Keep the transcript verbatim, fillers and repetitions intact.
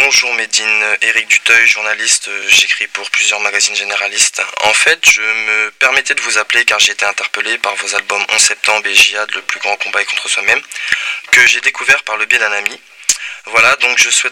Bonjour Médine, Éric Duteuil, journaliste, j'écris pour plusieurs magazines généralistes. En fait, je me permettais de vous appeler car j'ai été interpellé par vos albums onze septembre et Jihad, le plus grand combat est contre soi-même, que j'ai découvert par le biais d'un ami. Voilà, donc je souhaite